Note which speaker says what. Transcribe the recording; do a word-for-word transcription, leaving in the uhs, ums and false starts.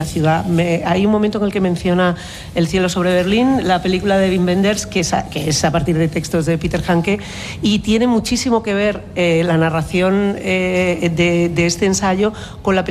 Speaker 1: la ciudad. Me, hay un momento en el que menciona El cielo sobre Berlín, la película de Wim Wenders, que es a, que es a partir de textos de Peter Handke, y tiene muchísimo que ver eh, la narración eh, de, de este ensayo con la